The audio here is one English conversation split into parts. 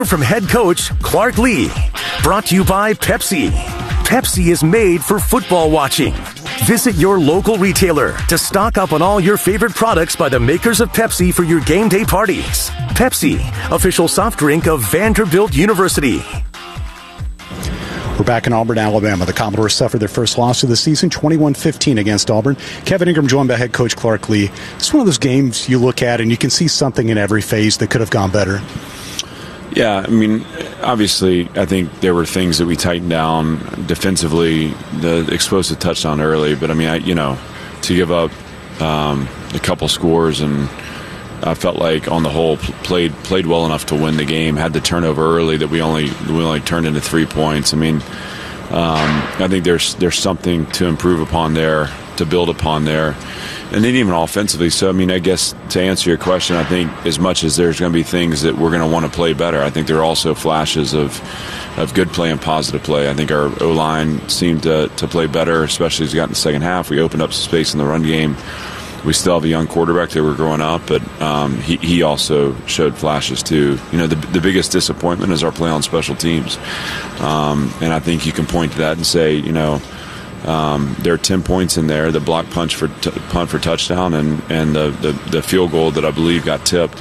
From head coach Clark Lee. Brought to you by Pepsi. Pepsi is made for football watching. Visit your local retailer to stock up on all your favorite products by the makers of Pepsi for your game day parties. Pepsi, official soft drink of Vanderbilt University. We're back in Auburn, Alabama. The Commodores suffered their first loss of the season, 21-15 against Auburn. Kevin Ingram joined by head coach Clark Lee. It's one of those games you look at and you can see something in every phase that could have gone better. Yeah, I mean, obviously, I think there were things that we tightened down defensively, the explosive touchdown early. But, I mean, to give up a couple scores, and I felt like on the whole played well enough to win the game, had the turnover early that we only turned into 3 points. I mean, I think there's something to improve upon there, to build upon there. And then even offensively. So, I mean, I guess to answer your question, I think as much as there's going to be things that we're going to want to play better, I think there are also flashes of good play and positive play. I think our O-line seemed to play better, especially as we got in the second half. We opened up some space in the run game. We still have a young quarterback that we're growing up, but he also showed flashes too. You know, the biggest disappointment is our play on special teams. And I think you can point to that and say, you know, there are 10 points in there, the block punt for touchdown and the field goal that I believe got tipped.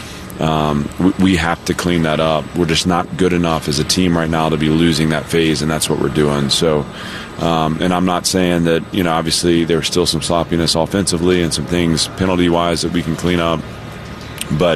We have to clean that up. We're just not good enough as a team right now to be losing that phase, and that's what we're doing. So, and I'm not saying that, you know, obviously there's still some sloppiness offensively and some things penalty-wise that we can clean up. But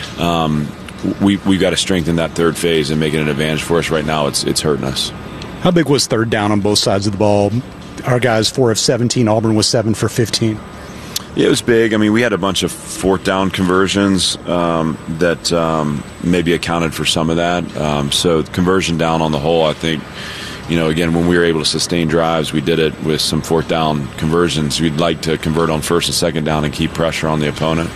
we've got to strengthen that third phase and make it an advantage for us. Right now it's hurting us. How big was third down on both sides of the ball? Our guys 4 of 17. Auburn was 7 for 15. Yeah, it was big. I mean, we had a bunch of fourth down conversions that maybe accounted for some of that. So conversion down on the whole, I think, you know, again, when we were able to sustain drives, we did it with some fourth down conversions. We'd like to convert on first and second down and keep pressure on the opponent.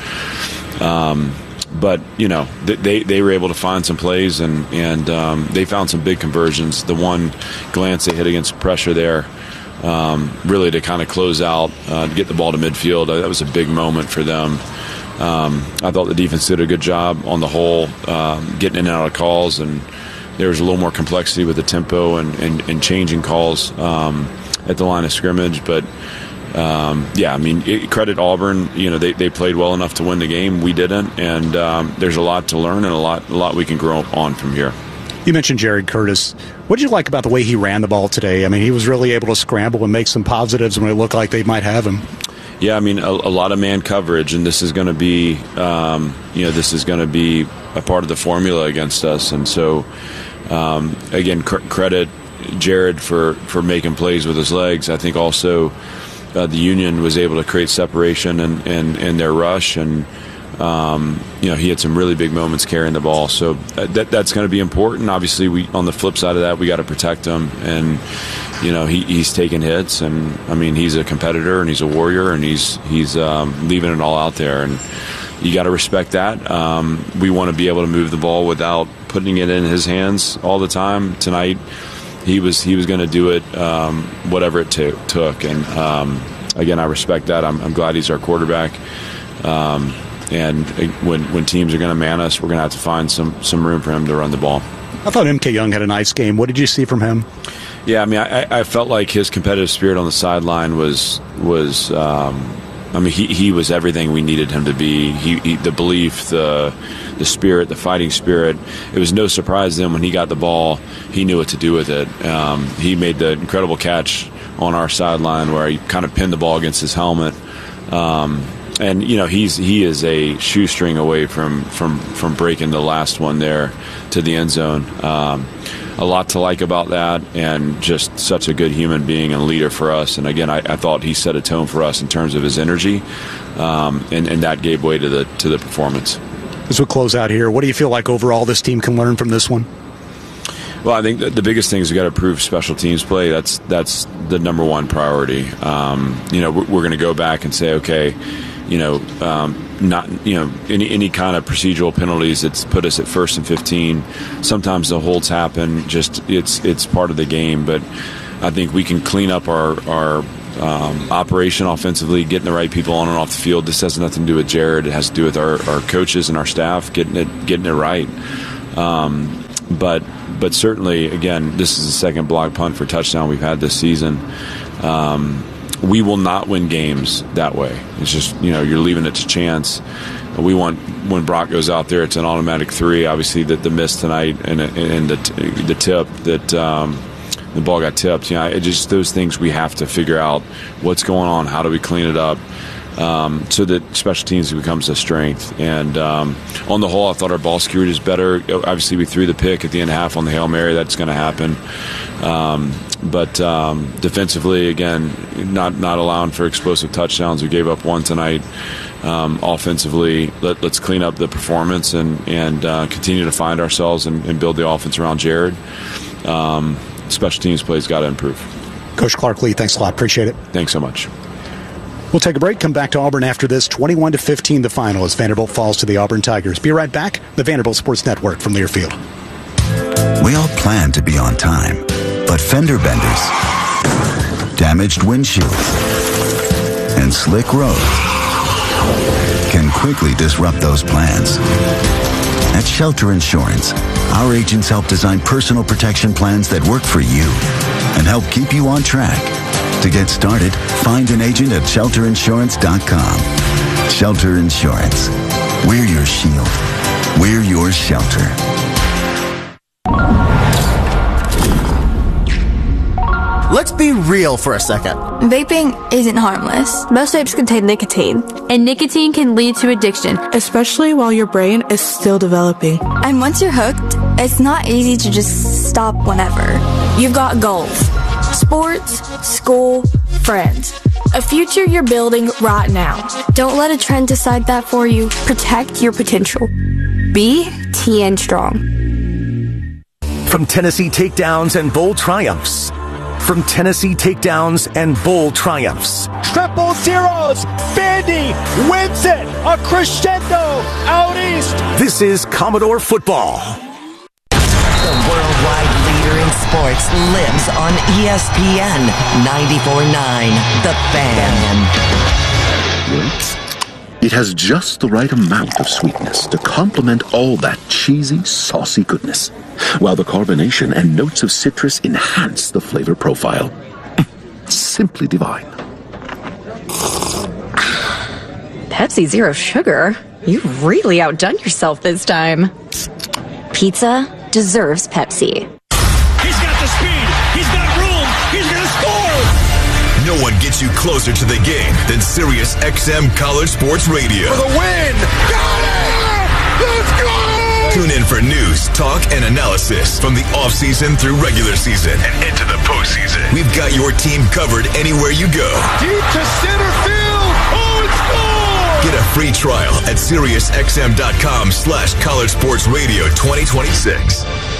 But, you know, they were able to find some plays, and they found some big conversions. The one glance they hit against pressure there, really to kind of close out, get the ball to midfield, that was a big moment for them. I thought the defense did a good job on the whole, getting in and out of calls, and there was a little more complexity with the tempo and changing calls at the line of scrimmage. But yeah, I mean, credit Auburn. You know, they played well enough to win the game. We didn't, and there's a lot to learn and a lot we can grow on from here. You mentioned Jared Curtis. What did you like about the way he ran the ball today? I mean, he was really able to scramble and make some positives when it looked like they might have him. Yeah, I mean, a lot of man coverage, and this is going to be, this is going to be a part of the formula against us. And so, again, credit Jared for making plays with his legs. I think also the Union was able to create separation in their rush, and he had some really big moments carrying the ball. So that's going to be important. Obviously, on the flip side of that, we got to protect him. And he's taking hits, and I mean, he's a competitor and he's a warrior, and he's leaving it all out there. And you got to respect that. We want to be able to move the ball without putting it in his hands all the time. Tonight, he was going to do it whatever it took. And again, I respect that. I'm glad he's our quarterback. And when teams are going to man us, we're going to have to find some room for him to run the ball. I thought MK Young had a nice game. What did you see from him? Yeah, I mean, I felt like his competitive spirit on the sideline was he was everything we needed him to be. He the belief, the spirit, the fighting spirit. It was no surprise then when he got the ball, he knew what to do with it. He made the incredible catch on our sideline where he kind of pinned the ball against his helmet. And he is a shoestring away from breaking the last one there to the end zone. A lot to like about that, and just such a good human being and leader for us. And again, I thought he set a tone for us in terms of his energy, and that gave way to the performance. As we close out here, what do you feel like overall this team can learn from this one? Well, I think the biggest thing is we got to improve special teams play. That's the number one priority. We're going to go back and say, okay, not any kind of procedural penalties that's put us at 1st and 15. Sometimes the holds happen. Just it's part of the game. But I think we can clean up our operation offensively, getting the right people on and off the field. This has nothing to do with Jared. It has to do with our coaches and our staff getting it right. But certainly, again, this is the second block punt for touchdown we've had this season. We will not win games that way. It's just, you're leaving it to chance. We want, when Brock goes out there, it's an automatic 3. Obviously, the miss tonight and the tip that the ball got tipped. Just those things we have to figure out what's going on. How do we clean it up? So that special teams becomes a strength. And on the whole, I thought our ball security is better. Obviously, we threw the pick at the end of half on the Hail Mary. That's going to happen. But defensively, again, not allowing for explosive touchdowns. We gave up one tonight. Offensively, let's clean up the performance and continue to find ourselves and build the offense around Jared. Special teams plays got to improve. Coach Clark Lea, thanks a lot. Appreciate it. Thanks so much. We'll take a break, come back to Auburn after this. 21-15 the final as Vanderbilt falls to the Auburn Tigers. Be right back. The Vanderbilt Sports Network from Learfield. We all plan to be on time, but fender benders, damaged windshields, and slick roads can quickly disrupt those plans. At Shelter Insurance, our agents help design personal protection plans that work for you and help keep you on track. To get started, find an agent at shelterinsurance.com. Shelter Insurance. We're your shield. We're your shelter. Let's be real for a second. Vaping isn't harmless. Most vapes contain nicotine, and nicotine can lead to addiction, especially while your brain is still developing. And once you're hooked, it's not easy to just stop whenever. You've got goals. Sports, school, friends. A future you're building right now. Don't let a trend decide that for you. Protect your potential. Be TN Strong. From Tennessee takedowns and bold triumphs. From Tennessee takedowns and bold triumphs. 000s. Vandy wins it. A crescendo out east. This is Commodore Football. The worldwide leader in sports lives on ESPN 94.9, The Fan. It has just the right amount of sweetness to complement all that cheesy, saucy goodness, while the carbonation and notes of citrus enhance the flavor profile. Simply divine. Pepsi Zero Sugar? You've really outdone yourself this time. Pizza deserves Pepsi. He's got the speed. He's got room. He's going to score. No one gets you closer to the game than Sirius XM College Sports Radio. For the win. Got it! Let's go! Tune in for news, talk, and analysis from the offseason through regular season and into the postseason. We've got your team covered anywhere you go. Deep to center field. Oh, it's gone! Get a free trial at SiriusXM.com/College Sports Radio 2026.